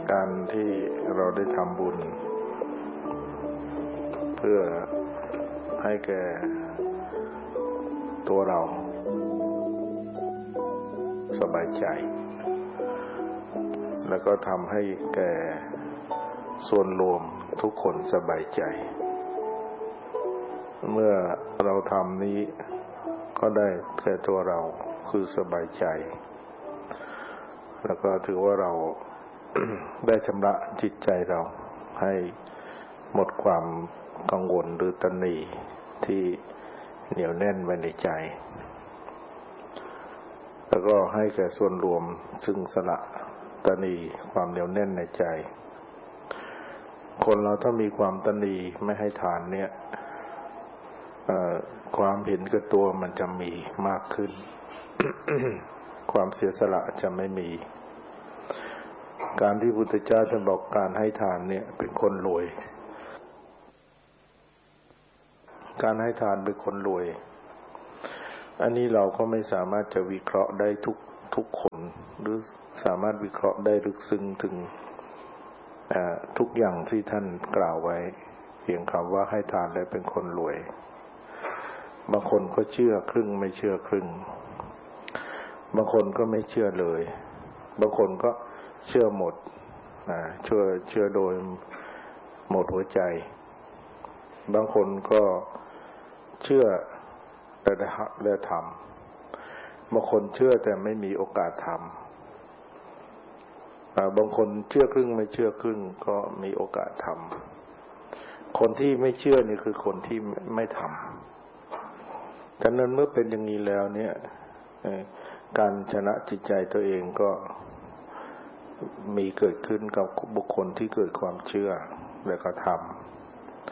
การที่เราได้ทำบุญเพื่อให้แก่ตัวเราสบายใจแล้วก็ทำให้แก่ส่วนรวมทุกคนสบายใจเมื่อเราทำนี้ก็ได้แก่ตัวเราคือสบายใจแล้วก็ถือว่าเรา ได้ชำระจิตใจเราให้หมดความกังวลหรือตณีที่เหนียวแน่นไว้ในใจแล้วก็ให้แก่ส่วนรวมซึ่งสละตณีความเหนียวแน่นในใจคนเราถ้ามีความตณีไม่ให้ทานเนี่ยความเห็นแก่ตัวมันจะมีมากขึ้น ความเสียสละจะไม่มีการที่พุทธเจ้าท่านบอกการให้ทานเนี่ยเป็นคนรวยการให้ทานเป็นคนรวยอันนี้เราก็ไม่สามารถจะวิเคราะห์ได้ทุกคนหรือสามารถวิเคราะห์ได้ลึกซึ้งถึงทุกอย่างที่ท่านกล่าวไว้เพียงคำว่าให้ทานแล้วเป็นคนรวยบางคนก็เชื่อครึ่งไม่เชื่อครึ่งบางคนก็ไม่เชื่อเลยบางคนก็เชื่อหมดเชื่อโดยหมดหัวใจบางคนก็เชื่อและทำบางคนเชื่อแต่ไม่มีโอกาสทำบางคนเชื่อครึ่งไม่เชื่อครึ่งก็มีโอกาสทำคนที่ไม่เชื่อนี่คือคนที่ไม่ทำฉะนั้นเมื่อเป็นอย่างนี้แล้วเนี่ยการชนะจิตใจตัวเองก็มีเกิดขึ้นกับบุคคลที่เกิดความเชื่อและก็ท